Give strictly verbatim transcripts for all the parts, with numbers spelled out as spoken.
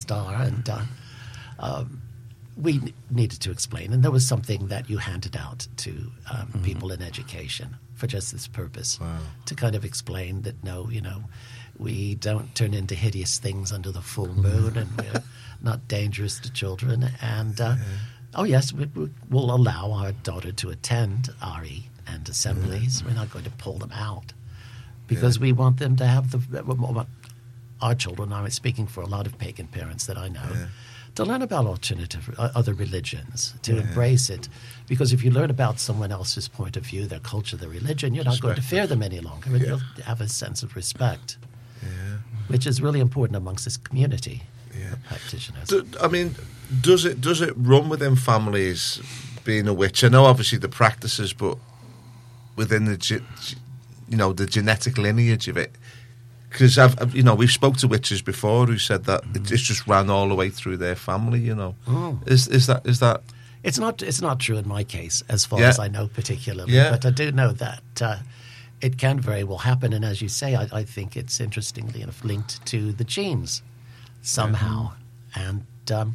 star, and uh, um, we n- needed to explain. And there was something that you handed out to um, mm-hmm. people in education for just this purpose, wow. to kind of explain that, no, you know, we don't turn into hideous things under the full moon, and we're not dangerous to children. And, uh, yeah. oh, yes, we, we, we'll allow our daughter to attend R E and assemblies. Yeah. We're not going to pull them out because yeah. we want them to have the – our children, I'm speaking for a lot of pagan parents that I know, yeah. to learn about alternative uh, other religions, to yeah. embrace it. Because if you learn about someone else's point of view, their culture, their religion, you're not respect going to fear them any longer. Yeah. You'll have a sense of respect, yeah. which is really important amongst this community yeah. of practitioners. Do, I mean, does it does it run within families being a witch? I know obviously the practices, but within the ge- you know the genetic lineage of it. Because I've, I've, you know, we've spoke to witches before who said that mm. it, it just ran all the way through their family. You know, oh. is is that is that? It's not. It's not true in my case, as far yeah. as I know particularly. Yeah. But I do know that uh, it can very well happen. And as you say, I, I think it's interestingly enough linked to the genes somehow. Yeah. And um,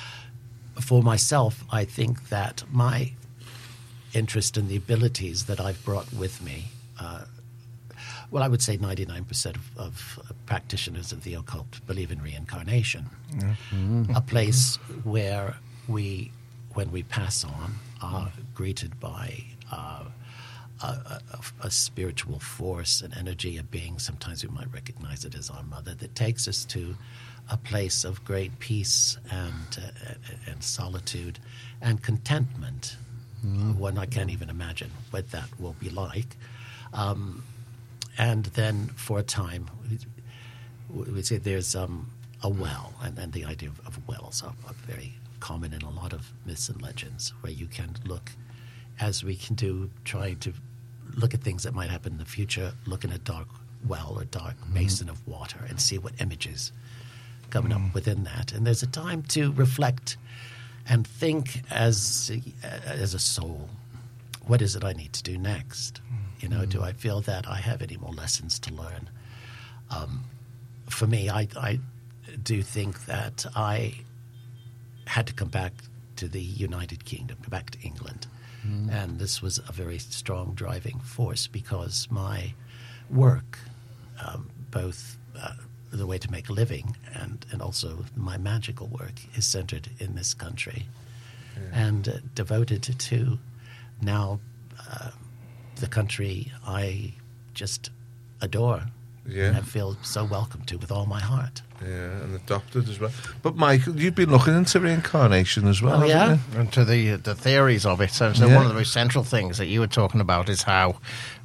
for myself, I think that my interest in the abilities that I've brought with me. Uh, Well, I would say ninety-nine percent of, of practitioners of the occult believe in reincarnation, mm-hmm. a place where we, when we pass on, are greeted by uh, a, a, a spiritual force, an energy, a being. Sometimes we might recognize it as our mother, that takes us to a place of great peace and uh, and solitude and contentment. Mm-hmm. One I can't even imagine what that will be like. Um, And then for a time, we, we say there's um, a well, and, and the idea of, of wells are, are very common in a lot of myths and legends, where you can look, as we can do, trying to look at things that might happen in the future, look in a dark well or dark mm-hmm. basin of water and see what images coming mm-hmm. up within that. And there's a time to reflect and think as as a soul, what is it I need to do next? You know, mm-hmm. do I feel that I have any more lessons to learn? Um, for me, I, I do think that I had to come back to the United Kingdom, go back to England. Mm-hmm. And this was a very strong driving force because my work, um, both uh, the way to make a living and, and also my magical work, is centered in this country yeah. and uh, devoted to now uh, the country I just adore yeah. and I feel so welcome to with all my heart. Yeah, and adopted as well. But Michael, you've been looking into reincarnation as well, oh, haven't yeah? you? And to the the theories of it. So, so yeah. one of the most central things that you were talking about is how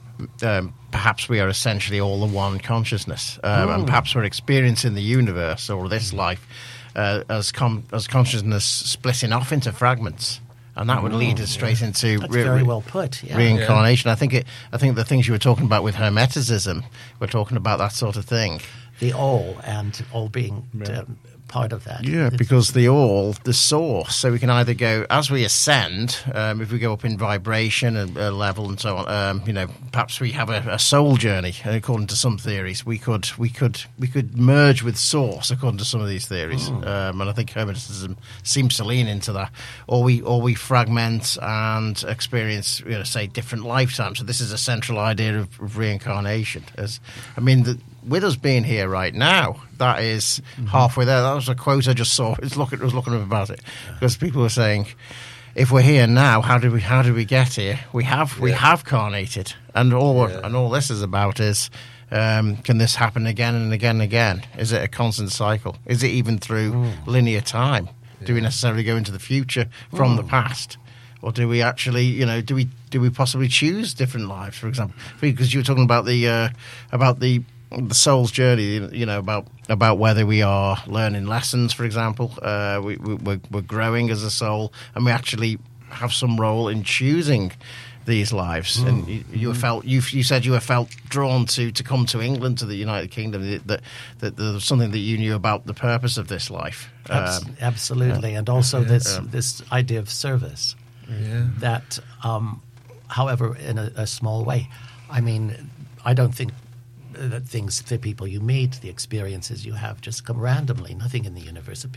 um, perhaps we are essentially all the one consciousness, um, and perhaps we're experiencing the universe or this life uh, as com- as consciousness splitting off into fragments. And that would lead us straight yeah. into That's re- very re- well put. Yeah. reincarnation. Yeah. I think it. I think the things you were talking about with Hermeticism, we're talking about that sort of thing. The all and all being Yeah. um, part of that. Yeah, It's- because the all, the source. So we can either go as we ascend, um, if we go up in vibration and uh, level and so on. Um, you know, perhaps we have a, a soul journey. According to some theories, we could we could we could merge with source. According to some of these theories, Mm. um, and I think Hermeticism seems to lean into that. Or we or we fragment and experience, you know, say different lifetimes. So this is a central idea of, of reincarnation. As I mean, the, with us being here right now, that is mm-hmm. halfway there. That was a quote I just saw. I was looking, I was looking up about it because people were saying, "If we're here now, how did we? How did we get here? We have, yeah. we have carnated, and all yeah. and all this is about is, um, can this happen again and again and again? Is it a constant cycle? Is it even through mm. linear time? Yeah. Do we necessarily go into the future from mm. the past?" Or do we actually, you know, do we do we possibly choose different lives? For example, because you were talking about the uh, about the the soul's journey, you know, about about whether we are learning lessons, for example, uh, we, we, we're, we're growing as a soul, and we actually have some role in choosing these lives. Mm. And you, you felt you you said you were felt drawn to to come to England, to the United Kingdom, that that, that there was something that you knew about the purpose of this life. Abs- um, absolutely, yeah. and also yeah. this Um, this idea of service. Yeah. That, um, however, in a, a small way. I mean, I don't think that things, the people you meet, the experiences you have just come randomly. Nothing in the universe appears